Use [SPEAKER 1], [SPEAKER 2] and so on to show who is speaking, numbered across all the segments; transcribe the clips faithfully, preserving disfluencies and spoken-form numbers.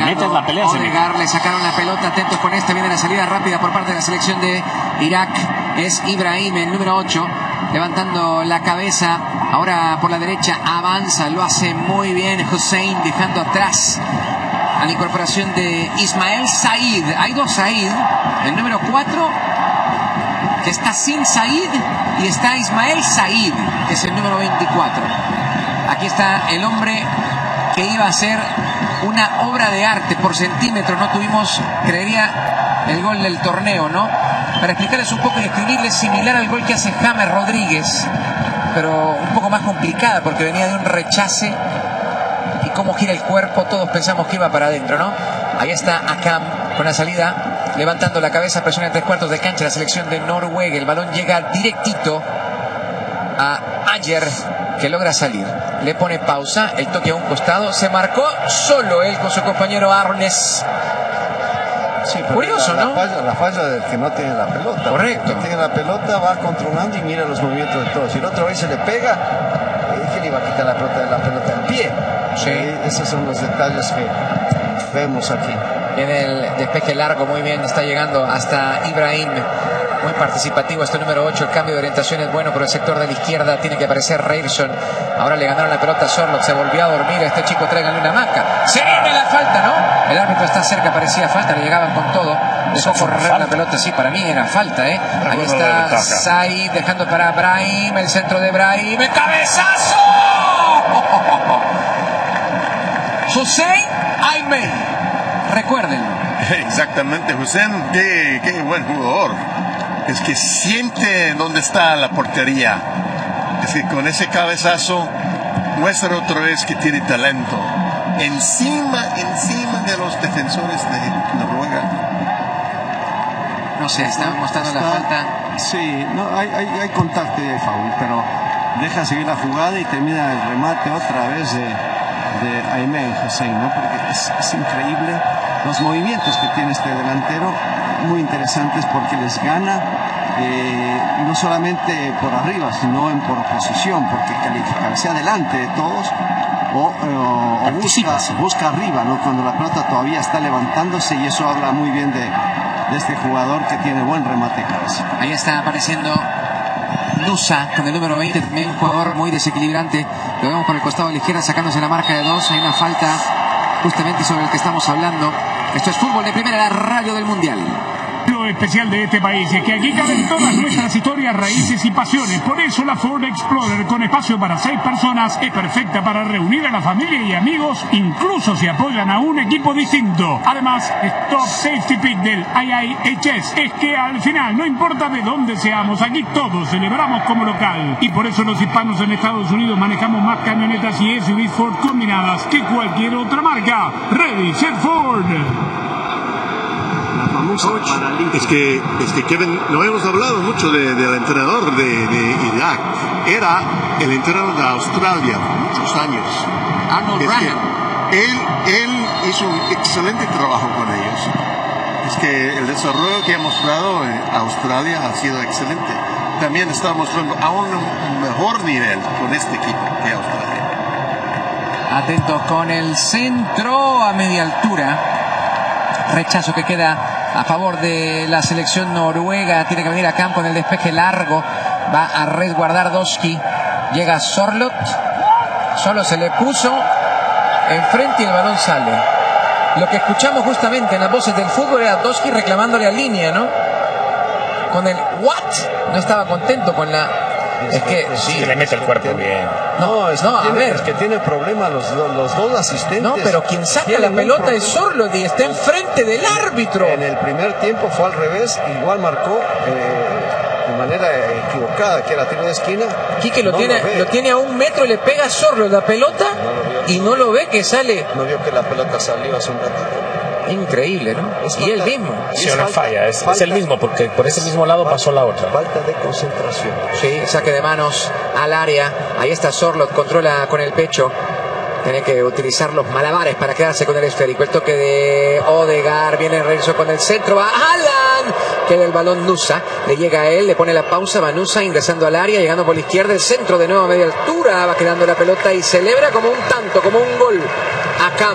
[SPEAKER 1] metes la pelea.
[SPEAKER 2] Odegaard, le sacaron la pelota, atentos con esta, viene la salida rápida por parte de la selección de Irak. Es Ibrahim, el número ocho, levantando la cabeza. Ahora por la derecha avanza, lo hace muy bien Hussein, dejando atrás a la incorporación de Ismael Said. Hay dos Said, el número cuatro, que está sin Said, y está Ismael Said, que es el número veinticuatro. Aquí está el hombre que iba a ser una obra de arte por centímetros. No tuvimos, creería, el gol del torneo, ¿no? Para explicarles un poco y escribirles, similar al gol que hace James Rodríguez, pero un poco más complicada porque venía de un rechace, y cómo gira el cuerpo, todos pensamos que iba para adentro, ¿no? Ahí está Akam con la salida, levantando la cabeza, presiona en tres cuartos de cancha la selección de Noruega. El balón llega directito a Ayer, que logra salir. Le pone pausa, el toque a un costado, se marcó solo él con su compañero Arnes.
[SPEAKER 3] Sí,
[SPEAKER 2] curioso,
[SPEAKER 3] la,
[SPEAKER 2] ¿no?
[SPEAKER 3] La falla, la falla del que no tiene la pelota.
[SPEAKER 2] Correcto.
[SPEAKER 3] El que tiene la pelota va controlando y mira los movimientos de todos. Si la otra vez se le pega, eh, ¿quién iba a quitar la pelota de la pelota en pie?
[SPEAKER 2] Sí.
[SPEAKER 3] Eh, esos son los detalles que vemos aquí.
[SPEAKER 2] En el despeje largo, muy bien, está llegando hasta Ibrahim. Muy participativo este número ocho. El cambio de orientación es bueno por el sector de la izquierda. Tiene que aparecer Reirson. Ahora le ganaron la pelota a Sorloth. Se volvió a dormir. Este chico, tráiganle una hamaca. Se viene la falta, ¿no? El árbitro está cerca, parecía falta. Le llegaban con todo. Dejó correr la pelota. Sí, para mí era falta, ¿eh? Ahí está Said dejando para Brahim. El centro de Brahim. ¡El cabezazo! Hussein Aymen. Recuérdenlo.
[SPEAKER 4] Exactamente, Hussein. Qué, qué buen jugador. Es que siente dónde está la portería. Es que con ese cabezazo muestra otra vez que tiene talento. Encima, encima de los defensores de Noruega.
[SPEAKER 2] No sé, está mostrando
[SPEAKER 3] está,
[SPEAKER 2] la falta.
[SPEAKER 3] Sí, no, hay, hay, hay contacto y hay foul, pero deja seguir la jugada y termina el remate otra vez de, de Aymen Hussein, ¿no? Porque es, es increíble los movimientos que tiene este delantero, muy interesantes porque les gana, eh, no solamente por arriba, sino en por posición, porque califica hacia adelante de todos o, o, o busca, busca arriba, ¿no? Cuando la pelota todavía está levantándose, y eso habla muy bien de, de este jugador que tiene buen remate de cabeza.
[SPEAKER 2] Ahí está apareciendo Nusa con el número veinte, también un jugador muy desequilibrante. Lo vemos por el costado de la izquierda sacándose la marca de dos. Hay una falta justamente sobre el que estamos hablando. Esto es Fútbol de Primera, la radio del Mundial.
[SPEAKER 5] Lo especial de este país es que aquí caben todas nuestras historias, raíces y pasiones. Por eso la Ford Explorer, con espacio para seis personas, es perfecta para reunir a la familia y amigos, incluso si apoyan a un equipo distinto. Además, Stop Safety Pick del I I H S es que al final, no importa de dónde seamos, aquí todos celebramos como local. Y por eso los hispanos en Estados Unidos manejamos más camionetas y S U Vs Ford combinadas que cualquier otra marca. Ready, set Ford.
[SPEAKER 4] Es que, es que Kevin, no hemos hablado mucho de, del entrenador de, de Irak. Era el entrenador de Australia muchos años.
[SPEAKER 2] Arnold
[SPEAKER 4] es
[SPEAKER 2] Bryan.
[SPEAKER 4] Él, él hizo un excelente trabajo con ellos. Es que el desarrollo que ha mostrado en Australia ha sido excelente. También está mostrando a un mejor nivel con este equipo que Australia.
[SPEAKER 2] Atentos con el centro a media altura. Rechazo que queda a favor de la selección noruega. Tiene que venir a campo en el despeje largo. Va a resguardar Doski. Llega Sorloth. Solo se le puso enfrente y el balón sale. Lo que escuchamos justamente en las voces del fútbol era Doski reclamándole a línea, ¿no? Con el what. No estaba contento con la... Es que
[SPEAKER 1] sí, le mete el cuerpo bien.
[SPEAKER 3] No, es,
[SPEAKER 2] no,
[SPEAKER 3] que tiene,
[SPEAKER 2] a ver.
[SPEAKER 3] es que tiene problemas los, los dos asistentes.
[SPEAKER 2] No, pero quien saca la pelota es Sorloth y está enfrente del árbitro.
[SPEAKER 3] En el primer tiempo fue al revés, igual marcó eh, de manera equivocada, que era tiro de esquina.
[SPEAKER 2] Quique lo,
[SPEAKER 3] no
[SPEAKER 2] tiene,
[SPEAKER 3] lo,
[SPEAKER 2] lo tiene a un metro y le pega a Sorloth la pelota
[SPEAKER 3] no
[SPEAKER 2] y no lo ve que sale.
[SPEAKER 3] No vio que la pelota salió hace un ratito.
[SPEAKER 2] Increíble, ¿no?
[SPEAKER 3] Es
[SPEAKER 2] y
[SPEAKER 3] falta,
[SPEAKER 2] él mismo.
[SPEAKER 1] Sí, una falla, es, falta, es el mismo, porque por ese mismo lado pasó la otra.
[SPEAKER 3] Falta de concentración.
[SPEAKER 2] Sí, saque de manos al área. Ahí está Sorloth, controla con el pecho. Tiene que utilizar los malabares para quedarse con el esférico. El toque de Odegaard, viene Renzo con el centro, va Haaland. Queda el balón Nusa, le llega a él, le pone la pausa, va Nusa ingresando al área, llegando por la izquierda, el centro de nuevo a media altura, va quedando la pelota y celebra como un tanto, como un gol. Akam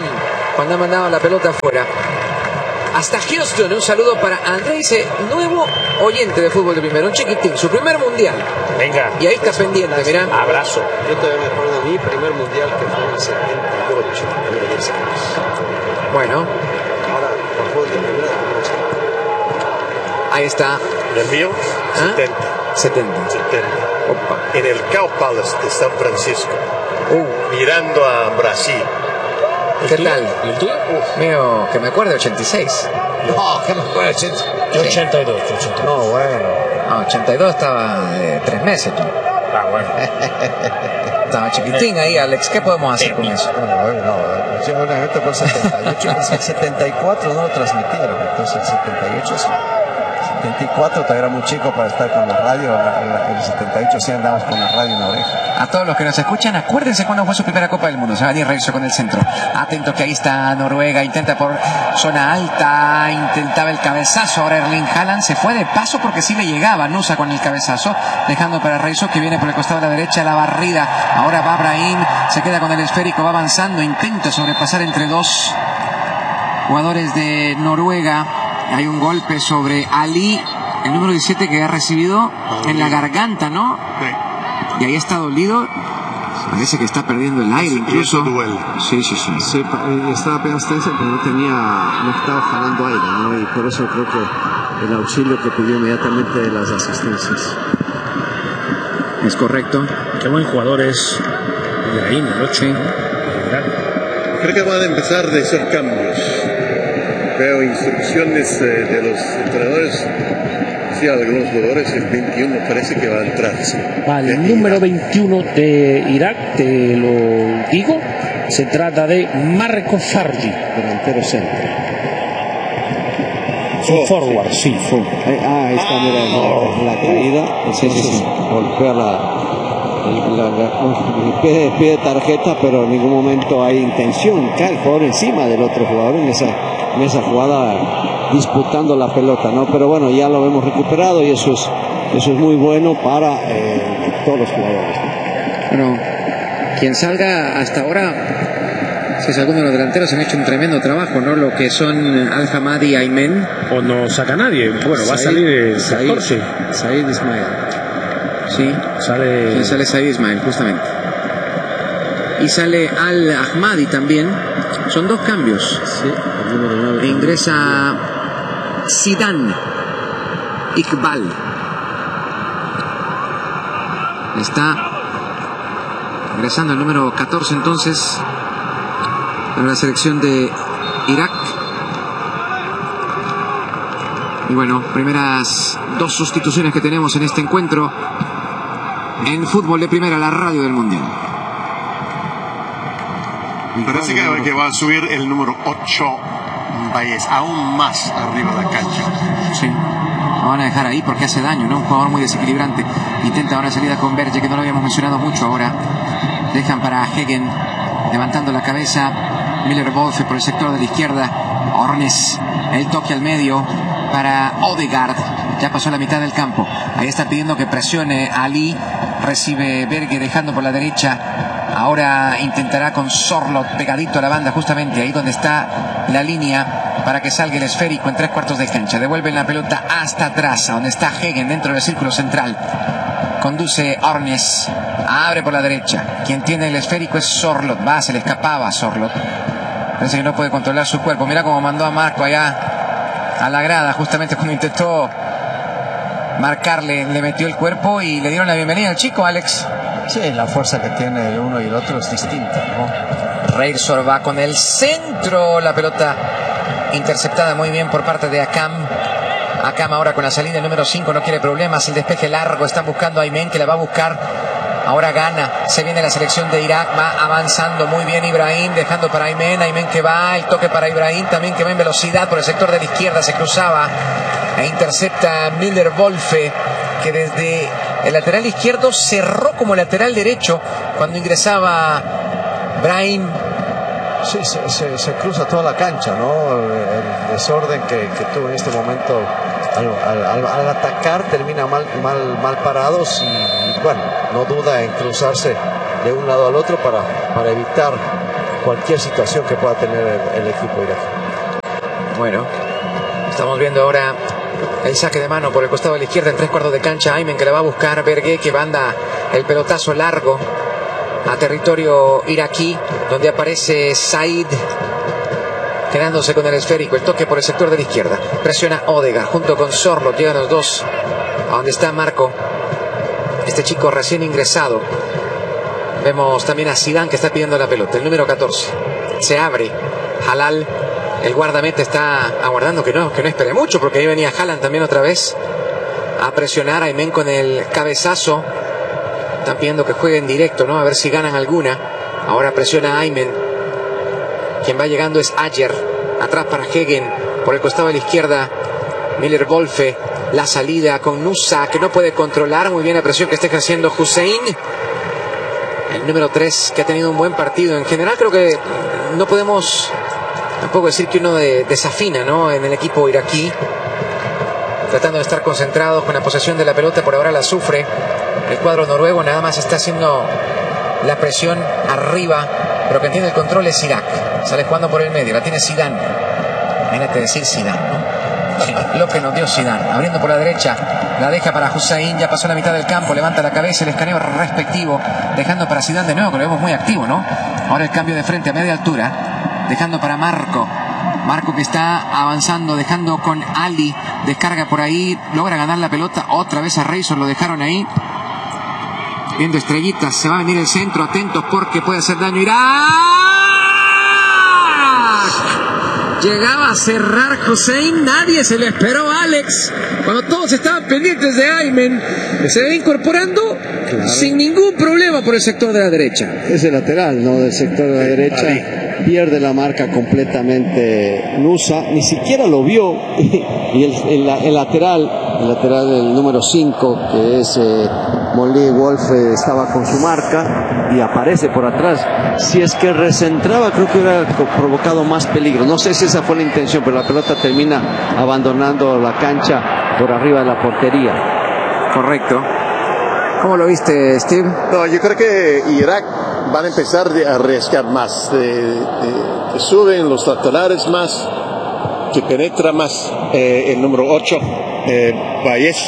[SPEAKER 2] cuando ha mandado la pelota afuera. Hasta Houston, un saludo para André, dice, nuevo oyente de fútbol de primero, un chiquitín, su primer mundial.
[SPEAKER 1] Venga.
[SPEAKER 2] Y ahí está pendiente, mirá.
[SPEAKER 1] Abrazo.
[SPEAKER 6] Yo todavía me acuerdo de mi primer mundial que fue en el setenta y ocho, tenía diez años.
[SPEAKER 2] Bueno,
[SPEAKER 6] Ahora, por fútbol de primera,
[SPEAKER 2] ahí está.
[SPEAKER 7] El mío,
[SPEAKER 2] ¿Ah?
[SPEAKER 7] setenta.
[SPEAKER 2] setenta.
[SPEAKER 7] setenta.
[SPEAKER 2] Opa.
[SPEAKER 7] En el Cow Palace de San Francisco,
[SPEAKER 2] Uh,
[SPEAKER 7] mirando a Brasil.
[SPEAKER 2] ¿Qué tal?
[SPEAKER 1] ¿Y el tuyo?
[SPEAKER 2] Mío, que me acuerde, ochenta y seis.
[SPEAKER 6] no, que me acuerdo, ochenta.
[SPEAKER 1] Yo ochenta y dos. ochenta y dos.
[SPEAKER 6] No, bueno.
[SPEAKER 2] Ah, ochenta y dos estaba eh, tres meses tú.
[SPEAKER 1] Ah, bueno.
[SPEAKER 2] Estaba chiquitín ahí, Alex. ¿Qué podemos hacer con eso?
[SPEAKER 6] No, no, no. Yo honestamente por setenta y ocho, el setenta y cuatro no lo transmitieron, entonces el setenta y ocho sí. setenta y cuatro todavía era muy chico para estar con la radio, la, la, el setenta y ocho sí andamos con la radio en la oreja.
[SPEAKER 2] A todos los que nos escuchan, acuérdense cuando fue su primera Copa del Mundo. Se va a ir Reirso con el centro. Atento que ahí está Noruega. Intenta por zona alta. Intentaba el cabezazo. Ahora Erling Haaland se fue de paso porque sí le llegaba Nusa con el cabezazo. Dejando para Reirso que viene por el costado de la derecha. La barrida. Ahora va Brahim. Se queda con el esférico. Va avanzando. Intenta sobrepasar entre dos jugadores de Noruega. Hay un golpe sobre Ali, el número diecisiete, que ha recibido en la garganta, ¿no? Y ahí está dolido. Parece que está perdiendo el aire incluso. Sí, sí, sí.
[SPEAKER 3] Sí, estaba apenas tensa, pero no tenía, no estaba jalando aire, ¿no? Y por eso creo que el auxilio que pidió inmediatamente de las asistencias.
[SPEAKER 2] Es correcto.
[SPEAKER 1] Qué buen jugador es Ibrahim, el ocho.
[SPEAKER 4] Creo que van a empezar a hacer cambios. Veo instrucciones eh, de los entrenadores. Sí, algunos jugadores, el veintiuno parece que va a entrar. Sí.
[SPEAKER 8] Vale, el número veintiuno de Irak, te lo digo, se trata de Marco Fargi, delantero centro. Es un
[SPEAKER 4] Oh,
[SPEAKER 8] forward, sí.
[SPEAKER 3] Sí. Ahí, ah, ahí está, mira, la, la caída. Entonces golpea la, la, la pide, pide tarjeta, pero en ningún momento hay intención. Cae el jugador encima del otro jugador en esa, en esa jugada, disputando la pelota, ¿no? Pero bueno, ya lo hemos recuperado y eso es, eso es muy bueno para eh, todos los jugadores.
[SPEAKER 2] Bueno, quien salga hasta ahora, si es alguno de los delanteros, han hecho un tremendo trabajo, ¿no? Lo que son Al-Hamad y Aymen.
[SPEAKER 1] O no saca nadie. Bueno, va a
[SPEAKER 2] Said-
[SPEAKER 1] salir el
[SPEAKER 2] Said-
[SPEAKER 1] catorce.
[SPEAKER 2] Said Ismail. Sí,
[SPEAKER 1] Sale.
[SPEAKER 2] y sale Said Ismail, justamente. Y sale Al-Ahmadi también. Son dos cambios.
[SPEAKER 3] Sí, el número nueve.
[SPEAKER 2] E ingresa Zidane Iqbal. Está ingresando el número catorce entonces en la selección de Irak. Y bueno, primeras dos sustituciones que tenemos en este encuentro en Fútbol de Primera, la radio del Mundial.
[SPEAKER 4] Parece que, que va a subir el número ocho, Valles, aún más arriba de la cancha.
[SPEAKER 2] Sí, lo van a dejar ahí porque hace daño, ¿no? Un jugador muy desequilibrante. Intenta ahora salida con Berge, que no lo habíamos mencionado mucho ahora. Dejan para Hegen, levantando la cabeza. Miller Wolfe por el sector de la izquierda. Ornes, el toque al medio para Odegaard. Ya pasó la mitad del campo. Ahí está pidiendo que presione a Ali. Recibe Berge dejando por la derecha. Ahora intentará con Sorloth pegadito a la banda, justamente ahí donde está la línea, para que salga el esférico en tres cuartos de cancha. Devuelven la pelota hasta atrás, a donde está Hegen dentro del círculo central. Conduce Ornes, abre por la derecha. Quien tiene el esférico es Sorloth. Va, se le escapaba a Sorloth. Parece que no puede controlar su cuerpo. Mira cómo mandó a Marco allá a la grada, justamente cuando intentó marcarle, le metió el cuerpo y le dieron la bienvenida al chico, Alex.
[SPEAKER 6] Sí, la fuerza que tiene el uno y el otro es distinta, ¿no?
[SPEAKER 2] Reysor va con el centro, la pelota interceptada muy bien por parte de Akam. Akam ahora con la salida, el número cinco no quiere problemas, el despeje largo, están buscando a Aymen, que la va a buscar. Ahora gana, se viene la selección de Irak, va avanzando muy bien Ibrahim, dejando para Aymen, Aymen que va, el toque para Ibrahim también, que va en velocidad por el sector de la izquierda, se cruzaba e intercepta Miller Wolfe, que desde el lateral izquierdo cerró como lateral derecho cuando ingresaba Brahim.
[SPEAKER 6] Sí, se, se, se cruza toda la cancha, ¿no? El, el desorden que, que tuvo en este momento al, al, al atacar termina mal, mal, mal parados y, y bueno, no duda en cruzarse de un lado al otro para, para evitar
[SPEAKER 1] cualquier situación que pueda tener el, el equipo iraquí.
[SPEAKER 2] Bueno, estamos viendo ahora el saque de mano por el costado de la izquierda en tres cuartos de cancha. Aymen que le va a buscar, Berge que manda el pelotazo largo a territorio iraquí, donde aparece Said quedándose con el esférico. El toque por el sector de la izquierda, presiona Odegaard junto con Sorloth, llegan los dos a donde está Marco, este chico recién ingresado. Vemos también a Zidane que está pidiendo la pelota, el número catorce. Se abre Halal, el guardameta está aguardando que no, que no espere mucho, porque ahí venía Haaland también otra vez a presionar a Aymen con el cabezazo. Están pidiendo que jueguen directo, ¿no? A ver si ganan alguna. Ahora presiona a Aymen. Quien va llegando es Ayer. Atrás para Hegen. Por el costado de la izquierda, Miller Wolfe. La salida con Nusa, que no puede controlar muy bien la presión que está ejerciendo Hussein. El número tres, que ha tenido un buen partido. En general creo que no podemos tampoco decir que uno de, desafina, ¿no? En el equipo iraquí. Tratando de estar concentrados con la posesión de la pelota. Por ahora la sufre el cuadro noruego. Nada más está haciendo la presión arriba. Pero que tiene el control es Irak. Sale jugando por el medio. La tiene Zidane. Mírate decir Zidane, ¿no? Sí, lo que nos dio Zidane. Abriendo por la derecha. La deja para Hussein. Ya pasó la mitad del campo. Levanta la cabeza. El escaneo respectivo. Dejando para Zidane de nuevo, que lo vemos muy activo, ¿no? Ahora el cambio de frente a media altura. Dejando para Marco. Marco que está avanzando. Dejando con Ali. Descarga por ahí. Logra ganar la pelota. Otra vez a Reysor. Lo dejaron ahí. Viendo estrellitas, se va a venir el centro, atentos porque puede hacer daño Irak. Llegaba a cerrar Hussein, nadie se le esperó a Alex. Cuando todos estaban pendientes de Aymen, se va incorporando claro. Sin ningún problema por el sector de la derecha.
[SPEAKER 6] Es el lateral, ¿no? Del sector de la derecha. Ahí. Pierde la marca completamente Nusa, ni siquiera lo vio. Y el, el, el lateral, el lateral del número cinco, que es eh, Molly Wolf, eh, estaba con su marca y aparece por atrás. Si es que recentraba, creo que hubiera provocado más peligro. No sé si esa fue la intención, pero la pelota termina abandonando la cancha por arriba de la portería.
[SPEAKER 2] Correcto. ¿Cómo lo viste, Steve?
[SPEAKER 7] No, yo creo que Irak van a empezar a arriesgar más, de, de, que suben los laterales más, que penetra más eh, el número ocho, eh, Valles.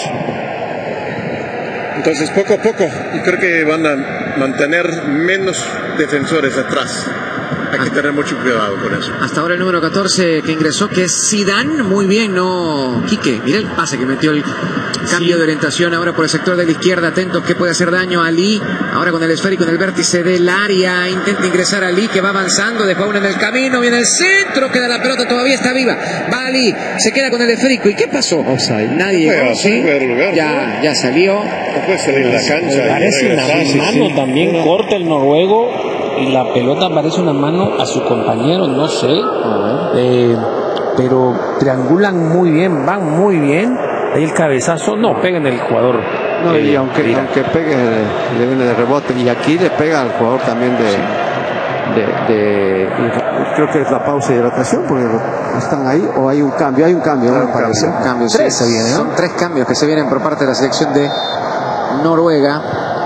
[SPEAKER 7] Entonces poco a poco, yo creo que van a mantener menos defensores atrás. Hay que tener mucho cuidado con eso.
[SPEAKER 2] Hasta ahora el número catorce que ingresó, que es Zidane. Muy bien, ¿no, Quique? Mira el pase que metió, el cambio sí. de orientación ahora por el sector de la izquierda. Atentos que puede hacer daño a Ali. Ahora con el esférico en el vértice del área. Intenta ingresar a Ali, que va avanzando. Dejó uno en el camino. Viene el centro. Queda la pelota, todavía está viva. Va Ali, se queda con el esférico. ¿Y qué pasó?
[SPEAKER 6] Offside.
[SPEAKER 2] Nadie llegó, ¿sí?
[SPEAKER 7] Lugar,
[SPEAKER 2] ya,
[SPEAKER 7] ¿no?
[SPEAKER 2] ya salió.
[SPEAKER 7] No puede salir de la cancha.
[SPEAKER 8] Parece una
[SPEAKER 7] sí,
[SPEAKER 8] mano
[SPEAKER 7] sí.
[SPEAKER 8] también
[SPEAKER 7] no.
[SPEAKER 8] corta el noruego. Y la pelota parece una mano a su compañero, no sé. Eh, pero triangulan muy bien, van muy bien. Ahí el cabezazo, no, pega en el jugador.
[SPEAKER 6] No,
[SPEAKER 8] eh,
[SPEAKER 6] y aunque, aunque pegue, le, le viene de rebote. Y aquí le pega al jugador también de, sí. de, de, de. Creo que es la pausa de hidratación, porque están ahí, o hay un cambio. Hay un cambio, ¿no? Me parece.
[SPEAKER 2] Cambio, tres sí, se viene, ¿no? Son tres cambios que se vienen por parte de la selección de Noruega.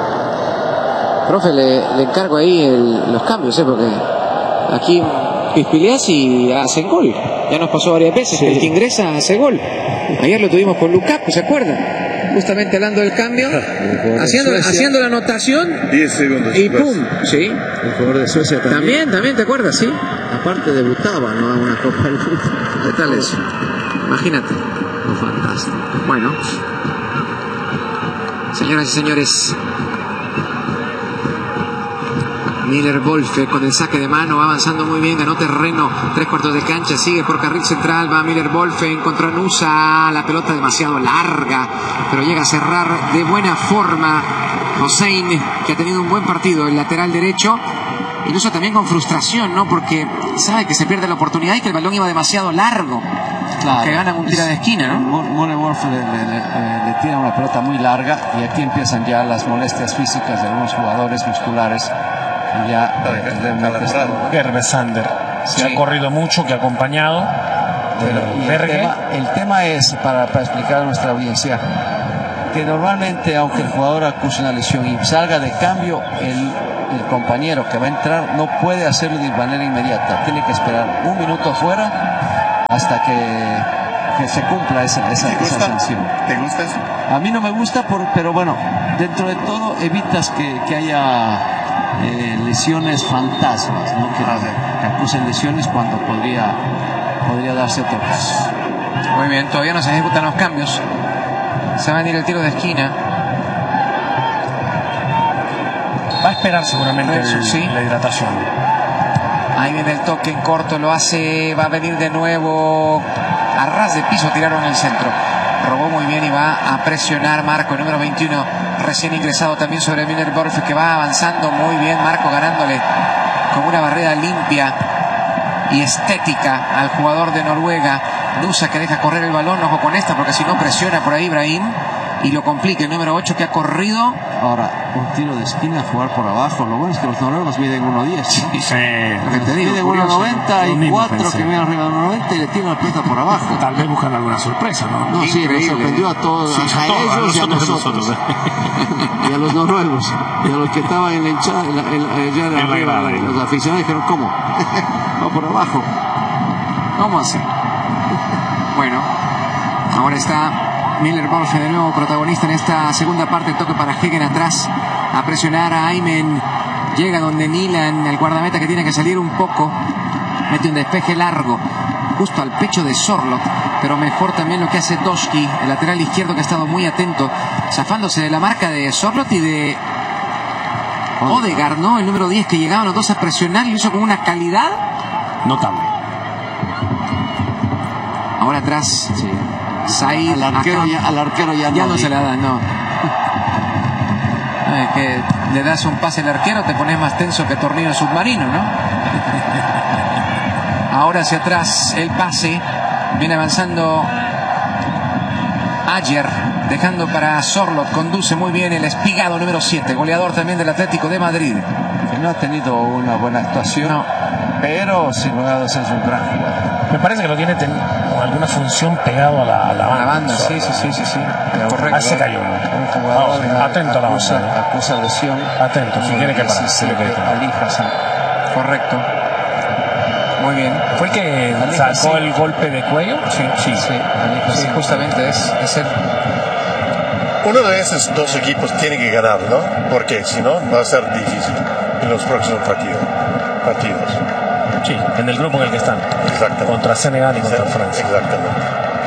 [SPEAKER 2] Profe, le, le encargo ahí el, los cambios, ¿eh? Porque aquí Pispiliasi hace gol. Ya nos pasó varias veces, sí. que el que ingresa hace gol. Ayer lo tuvimos con Lukaku, ¿se acuerdan? Justamente hablando del cambio, haciendo, haciendo la anotación.
[SPEAKER 7] diez segundos.
[SPEAKER 2] Y pum, sí.
[SPEAKER 6] El jugador de Suecia también.
[SPEAKER 2] También, también, ¿te acuerdas? Sí.
[SPEAKER 6] Aparte debutaba, ¿no? En una Copa del Mundo.
[SPEAKER 2] ¿Qué tal eso? Imagínate.
[SPEAKER 6] Oh, fantástico.
[SPEAKER 2] Bueno. Señoras y señores, Miller Wolfe con el saque de mano, va avanzando muy bien, ganó terreno, tres cuartos de cancha, sigue por carril central, va Miller Wolfe, encontró a Nusa, la pelota demasiado larga, pero llega a cerrar de buena forma Hussein, que ha tenido un buen partido, el lateral derecho, incluso también con frustración, ¿no? Porque sabe que se pierde la oportunidad y que el balón iba demasiado largo, claro, que ganan un tiro de esquina, ¿no?
[SPEAKER 3] Miller Wolfe le, le, le, le tira una pelota muy larga y aquí empiezan ya las molestias físicas de algunos jugadores musculares. Ya
[SPEAKER 1] Gerbe Sander se
[SPEAKER 3] sí.
[SPEAKER 1] ha corrido mucho, que ha acompañado.
[SPEAKER 3] Pero, el, tema, el tema es, para, para explicar a nuestra audiencia, que normalmente aunque el jugador acuse una lesión y salga de cambio, el,
[SPEAKER 6] el compañero que va a entrar no puede hacerlo de manera inmediata. Tiene que esperar un minuto afuera hasta que, que se cumpla esa, esa,
[SPEAKER 4] ¿Te
[SPEAKER 6] esa
[SPEAKER 4] gusta?
[SPEAKER 6] sanción.
[SPEAKER 4] ¿Te gusta eso?
[SPEAKER 6] A mí no me gusta, por, pero bueno, dentro de todo evitas que, que haya eh, lesiones fantasmas, ¿no? Que, que acusen lesiones cuando podría, podría darse otra cosa.
[SPEAKER 2] Muy bien, todavía no se ejecutan los cambios. Se va a venir el tiro de esquina.
[SPEAKER 1] Va a esperar seguramente el,
[SPEAKER 2] Sí.
[SPEAKER 1] la hidratación.
[SPEAKER 2] Ahí viene el toque en corto, lo hace, va a venir de nuevo a ras de piso, tiraron el centro. Robó muy bien y va a presionar Marco, el número veintiuno, recién ingresado también sobre Miller Borfe, que va avanzando muy bien. Marco ganándole con una barrera limpia y estética al jugador de Noruega. Nusa, que deja correr el balón, ojo con esta, porque si no presiona por ahí Ibrahim y lo complica el número ocho, que ha corrido.
[SPEAKER 6] Ahora, un tiro de esquina, jugar por abajo. Lo bueno es que los noruegos miden uno diez.
[SPEAKER 1] Sí.
[SPEAKER 6] Lo que te digo, miden uno noventa y cuatro que miden arriba de uno noventa y le tiran la pelota por abajo.
[SPEAKER 5] Tal vez buscan alguna sorpresa, ¿no?
[SPEAKER 6] No, sí, nos
[SPEAKER 2] Increíble.
[SPEAKER 6] sorprendió a todos,
[SPEAKER 5] Sí,
[SPEAKER 6] a,
[SPEAKER 5] a todos,
[SPEAKER 6] ellos y a
[SPEAKER 5] nosotros,
[SPEAKER 6] nosotros.
[SPEAKER 5] nosotros.
[SPEAKER 6] Y a los noruegos, y a los que estaban en el chat, en la- en la- allá en la
[SPEAKER 5] En la
[SPEAKER 6] arriba,
[SPEAKER 5] grada, ahí.
[SPEAKER 6] los aficionados dijeron, ¿cómo? Va por abajo.
[SPEAKER 2] ¿Cómo así? Bueno, ahora está Miller Borfe de nuevo protagonista en esta segunda parte. El toque para Hegen atrás a presionar a Aymen. Llega donde Milan, el guardameta, que tiene que salir un poco. Mete un despeje largo justo al pecho de Sorloth, pero mejor también lo que hace Doski, el lateral izquierdo, que ha estado muy atento, zafándose de la marca de Sorloth y de Odegaard, ¿no? El número diez, que llegaban los dos a presionar y lo hizo con una calidad.
[SPEAKER 5] Notable.
[SPEAKER 2] Ahora atrás,
[SPEAKER 6] Sí.
[SPEAKER 2] Said
[SPEAKER 6] Al arquero,
[SPEAKER 2] acá.
[SPEAKER 6] ya, al arquero ya,
[SPEAKER 2] Ya
[SPEAKER 6] no,
[SPEAKER 2] no se la dan, no. Es que le das un pase al arquero, te pones más tenso que tornillo submarino, ¿no? Ahora hacia atrás el pase. Viene avanzando Ayer, dejando para Sorloth. Conduce muy bien el espigado número siete, goleador también del Atlético de Madrid.
[SPEAKER 6] que no ha tenido una buena actuación,
[SPEAKER 2] No.
[SPEAKER 6] pero sin lugar a dudas es un gran jugador.
[SPEAKER 1] Me parece que lo tiene ten, alguna función pegado a la, a la
[SPEAKER 2] A
[SPEAKER 1] banda.
[SPEAKER 2] la banda, sí, sí, sí, sí, sí. Correcto.
[SPEAKER 1] Ah, se cayó.
[SPEAKER 6] Un jugador
[SPEAKER 1] No, atento a la
[SPEAKER 6] acusa,
[SPEAKER 1] banda.
[SPEAKER 6] acusa lesión.
[SPEAKER 1] Atento, si quiere que pare.
[SPEAKER 6] diecisiete, Ali Hassan.
[SPEAKER 2] Correcto. Muy bien.
[SPEAKER 1] ¿Fue el que
[SPEAKER 6] Ali
[SPEAKER 1] sacó
[SPEAKER 6] Hassan.
[SPEAKER 1] el golpe de cuello? Sí, sí.
[SPEAKER 6] Sí, Ali Hassan.
[SPEAKER 2] Sí, justamente es, es el...
[SPEAKER 7] Uno de esos dos equipos tiene que ganar, ¿no? Porque si no, va a ser difícil en los próximos partidos. partidos.
[SPEAKER 1] Sí, en el grupo en el que están.
[SPEAKER 7] Exactamente.
[SPEAKER 1] Contra Senegal y contra Francia.
[SPEAKER 7] Exactamente.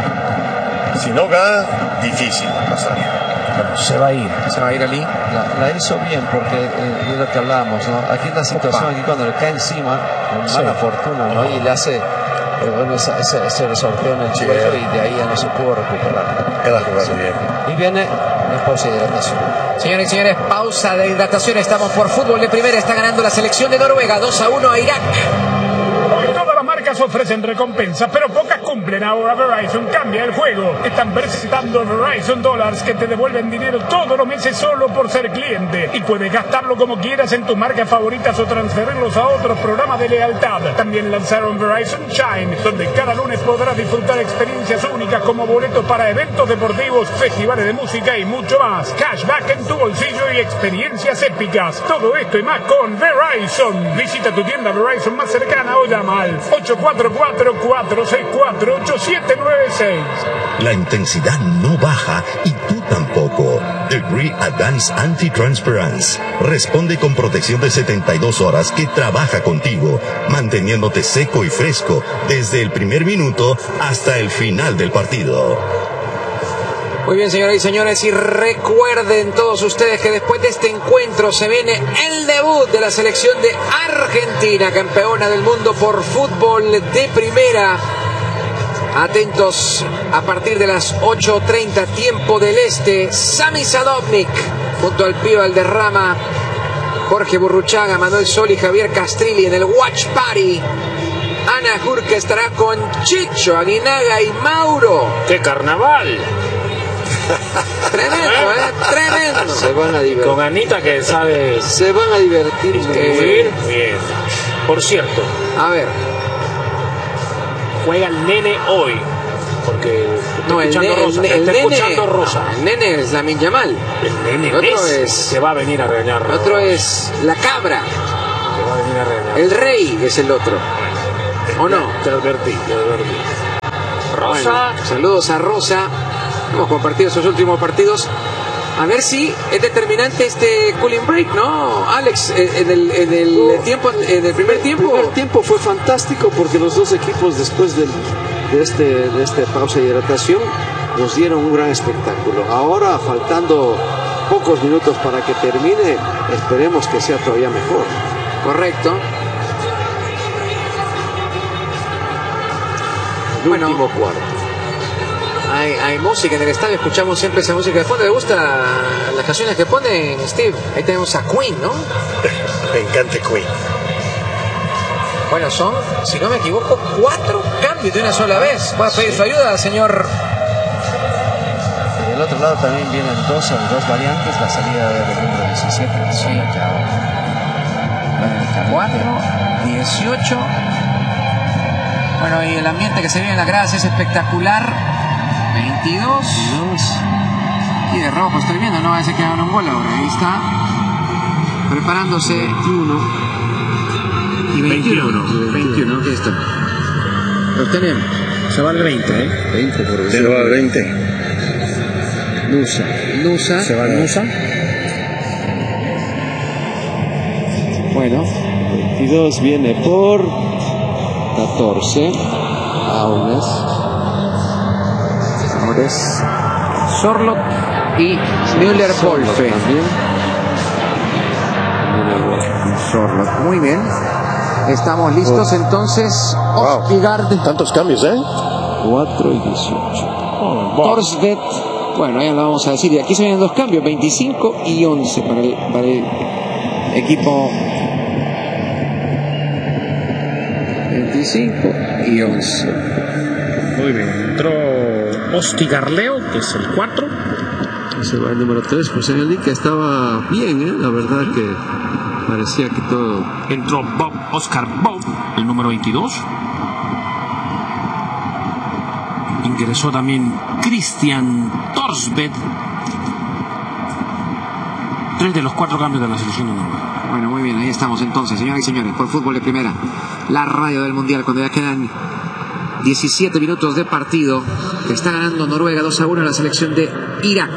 [SPEAKER 7] Si no gana, difícil pasar.
[SPEAKER 1] Bueno, se va a ir.
[SPEAKER 2] Se va a ir Ali.
[SPEAKER 6] La, la hizo bien porque eh, es lo que hablábamos, ¿no? Aquí la situación, aquí cuando le cae encima, con
[SPEAKER 1] Sí.
[SPEAKER 6] mala fortuna, ¿no? Y le hace, eh, bueno, ese, ese, ese resorteo en el chileno y de ahí ya no se pudo recuperar.
[SPEAKER 7] Él ha jugado bien.
[SPEAKER 6] Y viene el pausa de hidratación.
[SPEAKER 2] Señores y señores, pausa de hidratación. Estamos por fútbol de primera. Está ganando la selección de Noruega dos a uno a Irak.
[SPEAKER 5] Todas las marcas ofrecen recompensas, pero pocas cumplen. Ahora Verizon cambia el juego. Están presentando Verizon Dollars, que te devuelven dinero todos los meses solo por ser cliente. Y puedes gastarlo como quieras en tus marcas favoritas o transferirlos a otros programas de lealtad. También lanzaron Verizon Shine, donde cada lunes podrás disfrutar experiencias únicas como boletos para eventos deportivos, festivales de música y mucho más. Cashback en tu bolsillo y experiencias épicas. Todo esto y más con Verizon. Visita tu tienda Verizon más cercana o llama al ocho cuatro cuatro, cuatro seis cuatro, ocho siete nueve seis.
[SPEAKER 9] La intensidad no baja y tú tampoco. Degree Advanced Anti-Transparence responde con protección de setenta y dos horas que trabaja contigo, manteniéndote seco y fresco desde el primer minuto hasta el final del partido.
[SPEAKER 2] Muy bien, señoras y señores, y recuerden todos ustedes que después de este encuentro se viene el debut de la selección de Argentina, campeona del mundo por fútbol de primera. Atentos a partir de las ocho treinta, tiempo del este. Sami Sadovnik junto al Pío Valderrama, Jorge Burruchaga, Manuel Sol y Javier Castrilli en el Watch Party. Ana Jurke estará con Chicho Aguinaga y Mauro.
[SPEAKER 8] ¡Qué carnaval!
[SPEAKER 2] Tremendo, ¿eh? Tremendo.
[SPEAKER 6] Se van a divertir.
[SPEAKER 8] Con Anita, que sabe
[SPEAKER 6] Se van a divertir.
[SPEAKER 8] distribuir. Bien. Por cierto,
[SPEAKER 2] A ver,
[SPEAKER 8] juega el Nene hoy.
[SPEAKER 1] Porque
[SPEAKER 2] No, el,
[SPEAKER 1] escuchando
[SPEAKER 2] ne-
[SPEAKER 1] Rosa,
[SPEAKER 2] el, el
[SPEAKER 1] está
[SPEAKER 2] nene,
[SPEAKER 1] escuchando Rosa.
[SPEAKER 2] el nene es Lamine Yamal.
[SPEAKER 1] El nene
[SPEAKER 2] El otro
[SPEAKER 1] Messi
[SPEAKER 2] es-
[SPEAKER 1] se va a venir a regañar.
[SPEAKER 2] El otro es la cabra.
[SPEAKER 1] Se va a venir a regañar.
[SPEAKER 2] El rey es el otro. ¿O no?
[SPEAKER 1] Te advertí, te advertí. Rosa.
[SPEAKER 2] Bueno, saludos a Rosa. Hemos compartido esos últimos partidos. A ver si es determinante este cooling break, ¿no, Alex? En el, en el
[SPEAKER 3] No.
[SPEAKER 2] tiempo, en el primer tiempo.
[SPEAKER 3] El primer tiempo fue fantástico porque los dos equipos después del, de, este, de esta pausa de hidratación nos dieron un gran espectáculo. Ahora, faltando pocos minutos para que termine, esperemos que sea todavía mejor.
[SPEAKER 2] Correcto.
[SPEAKER 3] El
[SPEAKER 2] Bueno.
[SPEAKER 3] último cuarto.
[SPEAKER 2] Hay, hay música en el estadio, escuchamos siempre esa música de fondo. ¿Le gusta las canciones que ponen, Steve? Ahí tenemos a Queen, ¿no?
[SPEAKER 7] Me encanta Queen.
[SPEAKER 2] Bueno, son, si no me equivoco, cuatro cambios de una sola vez. ¿Puedo pedir su ayuda, señor?
[SPEAKER 6] Y del otro lado también vienen dos, dos variantes, la salida del número diecisiete, que son la que ahora.
[SPEAKER 2] cuatro, dieciocho. Bueno, y el ambiente que se vive en las gradas es espectacular. veintidós. Y de rojo estoy viendo, no va a ser que hagan un gol ahora. Ahí está. Preparándose. veintiuno. Y veintiuno. veintiuno, aquí está. Los tenemos.
[SPEAKER 8] Se va el veinte, ¿eh?
[SPEAKER 6] veinte por
[SPEAKER 7] Se va al veinte.
[SPEAKER 6] Nusa.
[SPEAKER 2] Nusa.
[SPEAKER 8] Se va el Musa.
[SPEAKER 2] Bueno.
[SPEAKER 3] veintidós viene por catorce. Aunes.
[SPEAKER 2] Ahora es Sorlot y Müller-Wolfe. Sorlot. Muy bien. Estamos listos entonces.
[SPEAKER 7] Wow.
[SPEAKER 2] Ostigard,
[SPEAKER 7] Tantos cambios, ¿eh?
[SPEAKER 3] cuatro y dieciocho.
[SPEAKER 2] Torsvet. Bueno, ya lo vamos a decir. Y aquí se vienen dos cambios, veinticinco y once para el, para el equipo. veinticinco y once.
[SPEAKER 8] Muy bien. Entró Ostigarleo, que es el cuatro.
[SPEAKER 3] Ese va el número tres, José Eli, que estaba bien, ¿eh? La verdad que parecía que todo.
[SPEAKER 8] Entró Bob, Oscar Bob, el número veintidós. Ingresó también Christian Torsved. Tres de los cuatro cambios de la selección de Noruega.
[SPEAKER 2] Bueno, muy bien, ahí estamos entonces, señoras y señores, por Fútbol de Primera, la radio del Mundial, cuando ya quedan diecisiete minutos de partido, que está ganando Noruega dos a uno a la selección de Irak.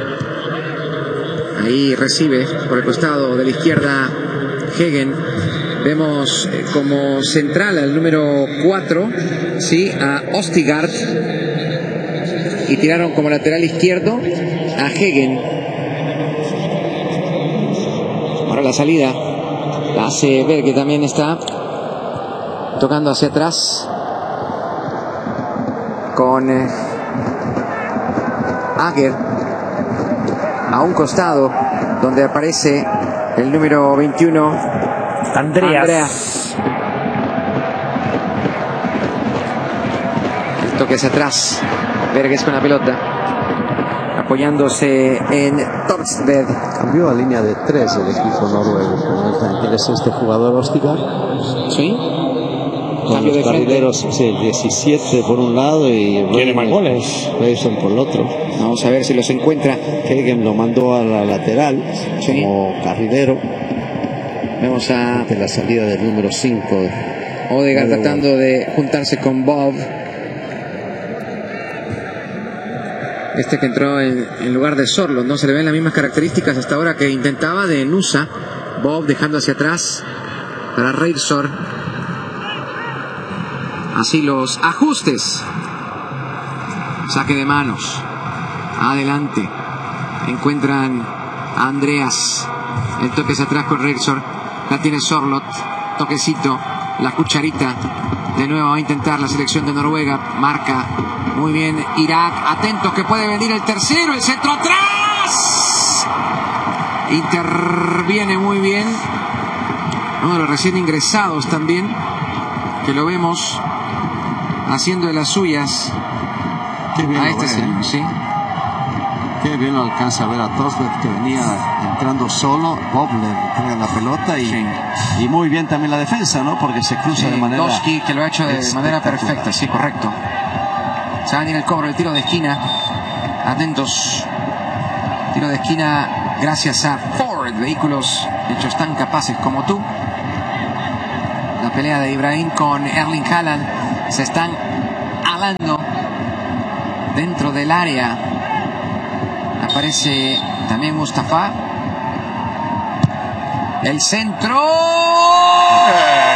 [SPEAKER 2] Ahí recibe por el costado de la izquierda Hegen. Vemos eh, como central al número cuatro, ¿sí? A Ostigard. Y tiraron como lateral izquierdo a Hegen. Ahora la salida la hace ver que también está tocando hacia atrás con eh, Ager a un costado donde aparece el número veintiuno
[SPEAKER 8] Andreas.
[SPEAKER 2] Andreas. El toque hacia atrás, Berges con la pelota apoyándose en Torsved.
[SPEAKER 3] Cambió a línea de tres el equipo noruego. Ingresa este jugador Ostigard.
[SPEAKER 2] ¿Sí?
[SPEAKER 3] Con
[SPEAKER 2] Cambio
[SPEAKER 3] los
[SPEAKER 2] de frente.
[SPEAKER 3] carrileros, sí, diecisiete por un lado y
[SPEAKER 8] Tiene más goles.
[SPEAKER 3] Rayson por el otro.
[SPEAKER 2] Vamos a ver si los encuentra.
[SPEAKER 3] Hegen lo mandó a la lateral
[SPEAKER 2] Sí.
[SPEAKER 3] como carrilero
[SPEAKER 2] Vemos a
[SPEAKER 3] de la salida del número cinco.
[SPEAKER 2] Odegaard
[SPEAKER 3] Vale,
[SPEAKER 2] tratando de juntarse con Bob. Este que entró en, en lugar de Sorlot, no se le ven las mismas características hasta ahora que intentaba de Nusa. Bob dejando hacia atrás para Reirsor. Así los ajustes. Saque de manos. Adelante. Encuentran a Andreas. El toque hacia atrás con Reirsor. La tiene Sorlot. Toquecito. La cucharita. De nuevo va a intentar la selección de Noruega. Marca muy bien Irak. Atentos que puede venir el tercero. El centro atrás. Interviene muy bien. Uno de los recién ingresados también. Que lo vemos haciendo de las suyas.
[SPEAKER 3] Qué bien
[SPEAKER 2] A
[SPEAKER 3] lo
[SPEAKER 2] este
[SPEAKER 3] ve,
[SPEAKER 2] señor, sí.
[SPEAKER 3] Qué bien lo alcanza a ver a Torsved, que venía entrando solo. Bob le entrega la pelota y,
[SPEAKER 2] Sí.
[SPEAKER 3] y muy bien también la defensa, ¿no? Porque se cruza de manera
[SPEAKER 2] Doski, que lo ha hecho de manera
[SPEAKER 3] espectacular.
[SPEAKER 2] perfecta, sí, correcto. Se va a venir el cobro del tiro de esquina. Atentos. Tiro de esquina gracias a Ford. Vehículos hechos tan capaces como tú. La pelea de Ibrahim con Erling Haaland. Se están alando dentro del área. Aparece también Mustafa. El centro.